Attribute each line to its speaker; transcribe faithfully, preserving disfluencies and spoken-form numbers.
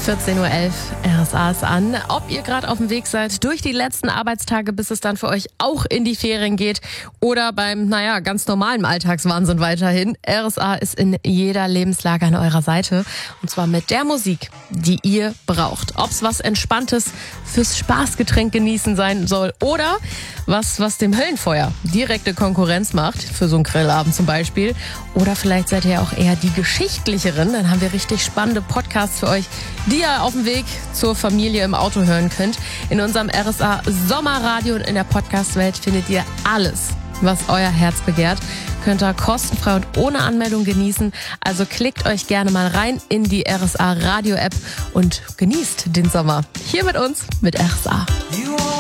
Speaker 1: vierzehn Uhr elf, R S A ist an. Ob ihr gerade auf dem Weg seid durch die letzten Arbeitstage, bis es dann für euch auch in die Ferien geht oder beim, naja, ganz normalen Alltagswahnsinn weiterhin. R S A ist in jeder Lebenslage an eurer Seite und zwar mit der Musik, die ihr braucht. Ob's was Entspanntes fürs Spaßgetränk genießen sein soll oder was, was dem Höllenfeuer direkte Konkurrenz macht, für so einen Grillabend zum Beispiel. Oder vielleicht seid ihr auch eher die Geschichtlicherin, dann haben wir richtig spannende Podcasts für euch, die ihr auf dem Weg zur Familie im Auto hören könnt. In unserem R S A Sommerradio und in der Podcast-Welt findet ihr alles, was euer Herz begehrt. Könnt ihr kostenfrei und ohne Anmeldung genießen. Also klickt euch gerne mal rein in die R S A Radio-App und genießt den Sommer. Hier mit uns, mit R S A.